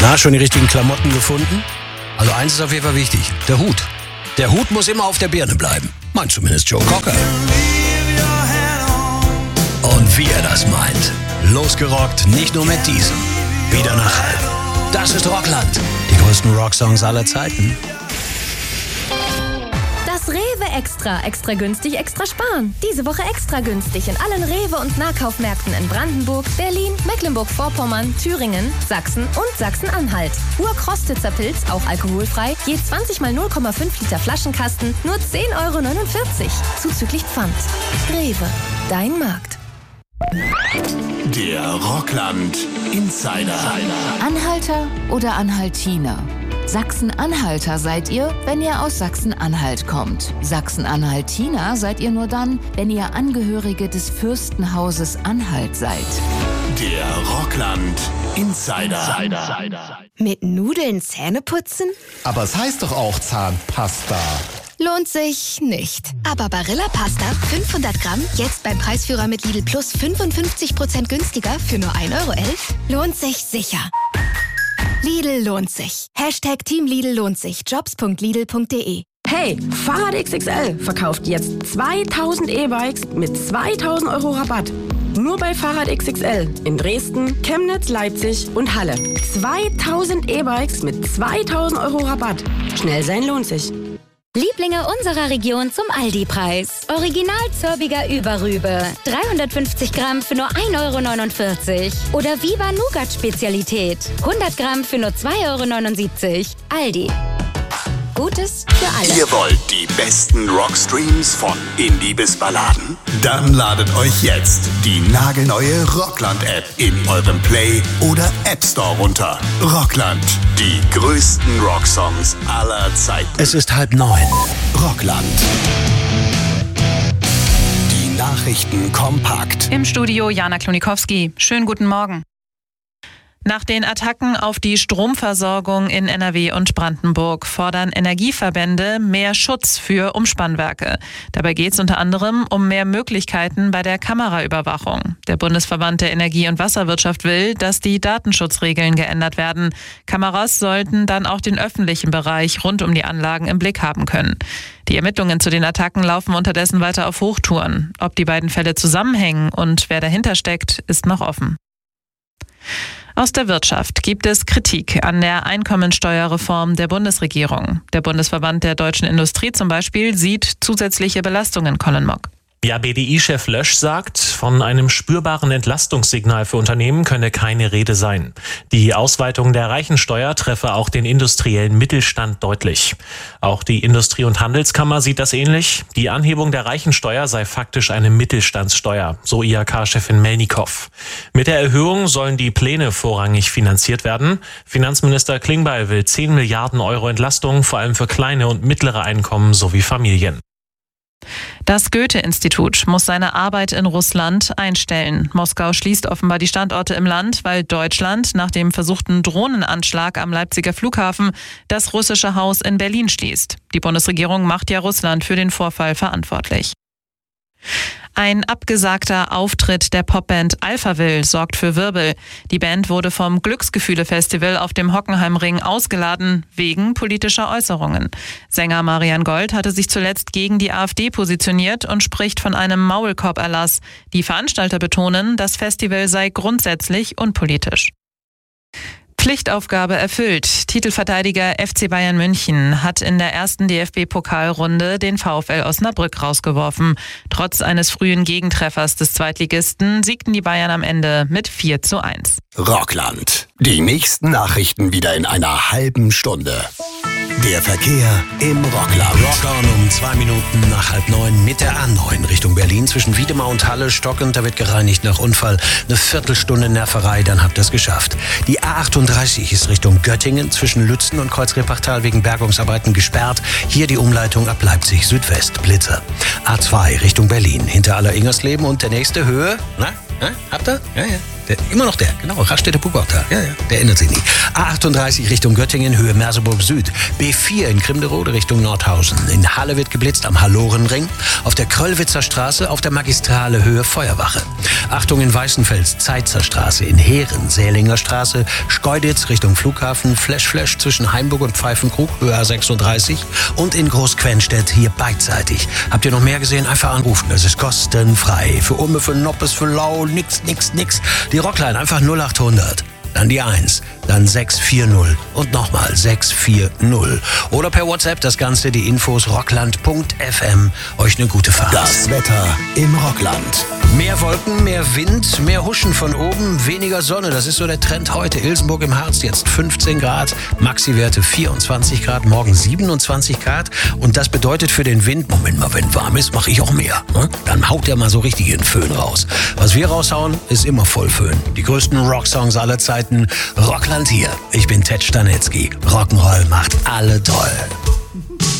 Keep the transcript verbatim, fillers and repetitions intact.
Na, schon die richtigen Klamotten gefunden? Also eins ist auf jeden Fall wichtig, der Hut. Der Hut muss immer auf der Birne bleiben. Meint zumindest Joe Cocker. Und wie er das meint. Losgerockt, nicht nur mit diesem. Wieder nach halb. Das ist Rockland. Die größten Rocksongs aller Zeiten. Das Rewe Extra. Extra günstig, extra sparen. Diese Woche extra günstig in allen Rewe- und Nahkaufmärkten in Brandenburg, Berlin, Mecklenburg-Vorpommern, Thüringen, Sachsen und Sachsen-Anhalt. Urkrostitzer Pilz, auch alkoholfrei, je zwanzig mal null Komma fünf Liter Flaschenkasten, nur zehn Euro neunundvierzig. Zuzüglich Pfand. Rewe. Dein Markt. Der Rockland Insider. Anhalter oder Anhaltiner? Sachsen-Anhalter seid ihr, wenn ihr aus Sachsen-Anhalt kommt. Sachsen-Anhaltiner seid ihr nur dann, wenn ihr Angehörige des Fürstenhauses Anhalt seid. Der Rockland Insider. Mit Nudeln Zähne putzen? Aber es heißt doch auch Zahnpasta. Lohnt sich nicht. Aber Barilla Pasta fünfhundert Gramm, jetzt beim Preisführer mit Lidl Plus fünfundfünfzig Prozent günstiger für nur ein Euro elf, lohnt sich sicher. Lidl lohnt sich. Hashtag Team Lidl lohnt sich. Jobs punkt lidl punkt de. Hey, Fahrrad X X L verkauft jetzt zweitausend E-Bikes mit zweitausend Euro Rabatt. Nur bei Fahrrad X X L in Dresden, Chemnitz, Leipzig und Halle. zweitausend E-Bikes mit zweitausend Euro Rabatt. Schnell sein lohnt sich. Lieblinge unserer Region zum Aldi-Preis. Original Zörbiger Überrübe. dreihundertfünfzig Gramm für nur ein Euro neunundvierzig. Oder Viva Nougat Spezialität. hundert Gramm für nur zwei Euro neunundsiebzig. Aldi. Gutes für alle. Ihr wollt die besten Rockstreams von Indie bis Balladen? Dann ladet euch jetzt die nagelneue Rockland-App in eurem Play- oder App Store runter. Rockland, die größten Rocksongs aller Zeiten. Es ist halb neun. Rockland. Die Nachrichten kompakt. Im Studio Jana Klonikowski. Schönen guten Morgen. Nach den Attacken auf die Stromversorgung in N R W und Brandenburg fordern Energieverbände mehr Schutz für Umspannwerke. Dabei geht es unter anderem um mehr Möglichkeiten bei der Kameraüberwachung. Der Bundesverband der Energie- und Wasserwirtschaft will, dass die Datenschutzregeln geändert werden. Kameras sollten dann auch den öffentlichen Bereich rund um die Anlagen im Blick haben können. Die Ermittlungen zu den Attacken laufen unterdessen weiter auf Hochtouren. Ob die beiden Fälle zusammenhängen und wer dahinter steckt, ist noch offen. Aus der Wirtschaft gibt es Kritik an der Einkommensteuerreform der Bundesregierung. Der Bundesverband der deutschen Industrie zum Beispiel sieht zusätzliche Belastungen. Colin Mock. Ja, B D I-Chef Lösch sagt, von einem spürbaren Entlastungssignal für Unternehmen könne keine Rede sein. Die Ausweitung der Reichensteuer treffe auch den industriellen Mittelstand deutlich. Auch die Industrie- und Handelskammer sieht das ähnlich. Die Anhebung der Reichensteuer sei faktisch eine Mittelstandssteuer, so I H K-Chefin Melnikow. Mit der Erhöhung sollen die Pläne vorrangig finanziert werden. Finanzminister Klingbeil will zehn Milliarden Euro Entlastung, vor allem für kleine und mittlere Einkommen sowie Familien. Das Goethe-Institut muss seine Arbeit in Russland einstellen. Moskau schließt offenbar die Standorte im Land, weil Deutschland nach dem versuchten Drohnenanschlag am Leipziger Flughafen das russische Haus in Berlin schließt. Die Bundesregierung macht ja Russland für den Vorfall verantwortlich. Ein abgesagter Auftritt der Popband Alphaville sorgt für Wirbel. Die Band wurde vom Glücksgefühle-Festival auf dem Hockenheimring ausgeladen, wegen politischer Äußerungen. Sänger Marian Gold hatte sich zuletzt gegen die AfD positioniert und spricht von einem Maulkorb-Erlass. Die Veranstalter betonen, das Festival sei grundsätzlich unpolitisch. Pflichtaufgabe erfüllt. Titelverteidiger F C Bayern München hat in der ersten D F B-Pokalrunde den VfL Osnabrück rausgeworfen. Trotz eines frühen Gegentreffers des Zweitligisten siegten die Bayern am Ende mit vier zu eins. Rockland. Die nächsten Nachrichten wieder in einer halben Stunde. Der Verkehr im Rockland. Rock on um zwei Minuten nach halb neun mit der A neun Richtung Berlin zwischen Wiedemar und Halle stockend. Da wird gereinigt nach Unfall. Eine Viertelstunde Nerverei, dann habt ihr es geschafft. Die A achtunddreißig ist Richtung Göttingen zwischen Lützen und Kreuzrepachtal wegen Bergungsarbeiten gesperrt. Hier die Umleitung ab Leipzig Südwest. Blitzer. A zwei Richtung Berlin hinter Aller Ingersleben und der nächste Höhe. Na, na habt ihr? Ja, ja. Der, immer noch der, genau, Raststätte Puckauttag. Ja, ja, der ändert sich nicht. A achtunddreißig Richtung Göttingen, Höhe Merseburg Süd. B vier in Grimderode Richtung Nordhausen. In Halle wird geblitzt am Hallorenring. Auf der Kröllwitzer Straße auf der Magistrale Höhe Feuerwache. Achtung in Weißenfels, Zeitzer Straße. In Heeren, Sälinger Straße. Schkeuditz Richtung Flughafen. Flash Flash zwischen Heimburg und Pfeifenkrug, Höhe A sechsunddreißig. Und in Großquenstedt hier beidseitig. Habt ihr noch mehr gesehen? Einfach anrufen. Das ist kostenfrei. Für Umme, für Noppes, für Lau, nix, nix, nix. Die Rockline einfach null achthundert. Dann die eins, dann sechs vier null und nochmal sechs vier null. Oder per WhatsApp das Ganze, die Infos rockland punkt f m. Euch eine gute Fahrt. Das Wetter im Rockland. Mehr Wolken, mehr Wind, mehr Huschen von oben, weniger Sonne. Das ist so der Trend heute. Ilsenburg im Harz jetzt fünfzehn Grad, Maxi-Werte vierundzwanzig Grad, morgen siebenundzwanzig Grad. Und das bedeutet für den Wind, Moment mal, wenn warm ist, mache ich auch mehr. Ne? Dann haut der mal so richtig in den Föhn raus. Was wir raushauen, ist immer voll Föhn. Die größten Rocksongs aller Zeiten. Rockland hier. Ich bin Ted Stanetzky. Rock'n'Roll macht alle toll.